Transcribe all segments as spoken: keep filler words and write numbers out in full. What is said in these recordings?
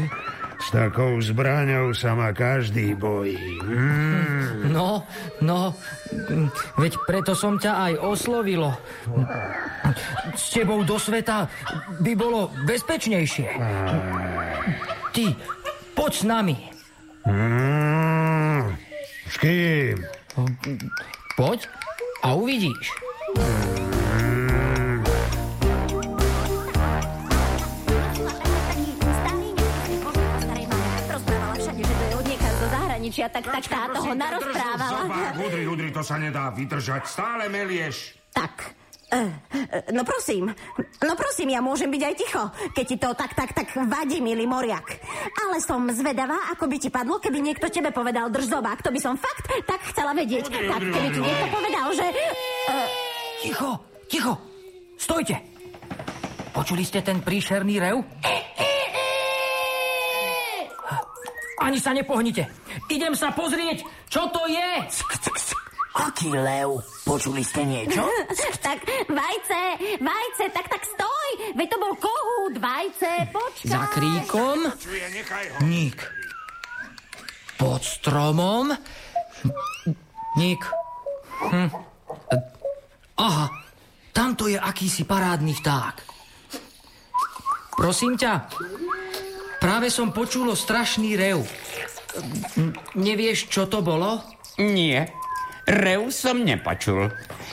S takou zbraňou sa ma každý bojí. Mm. No, no, veď preto som ťa aj oslovilo. S tebou do sveta by bolo bezpečnejšie. Ty, poď s nami. Mm. S kým? Poď a uvidíš. Tak, tak tá toho narozprávala. Udri, udri, to sa nedá vydržať. Stále melieš. Tak, uh, no prosím, no prosím, ja môžem byť aj ticho, keď ti to tak, tak, tak vadí, milý moriak. Ale som zvedavá, ako by ti padlo, keby niekto tebe povedal drž zobák. To by som fakt tak chcela vedieť. Udri, tak, keby udri, ti niekto udri. povedal, že... Uh... Ticho, ticho, stojte. Počuli ste ten príšerný rev? Ani sa nepohnite. Idem sa pozrieť, čo to je. Aký lev? Počuli ste niečo? Tak, vajce, vajce, tak, tak stoj. Veď to bol kohút, vajce, počkaj. Za kríkom? Nik. Pod stromom? Nik. Hm. Aha, tamto je akýsi parádny vták. Prosím ťa, práve som počulo strašný rev. Nevieš, čo to bolo? Nie, rev som nepočul.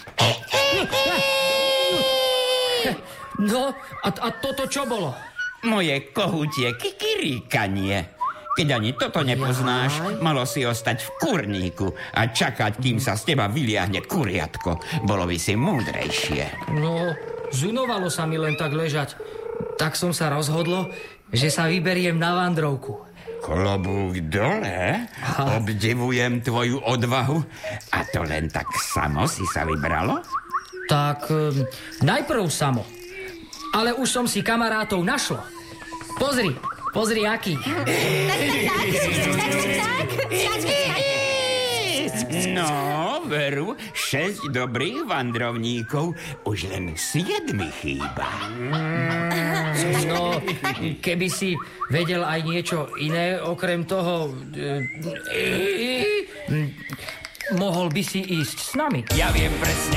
No, a, a toto čo bolo? Moje kohútie kikiríkanie. Keď ani toto nepoznáš, malo si ostať v kurníku a čakať, kým sa z teba vyliahne kuriatko. Bolo by si múdrejšie. No, zunovalo sa mi len tak ležať. Tak som sa rozhodlo, že sa vyberiem na vandrovku. Klobúk dole? Aha. Obdivujem tvoju odvahu. A to len tak samo si sa vybralo? Tak um, najprv samo. Ale už som si kamarátov našlo. Pozri, pozri aký. No, veru, šesť dobrých vandrovníkov, už len siedmi chýba. No, keby si vedel aj niečo iné, okrem toho... mohol by si ísť s nami. Ja viem presne,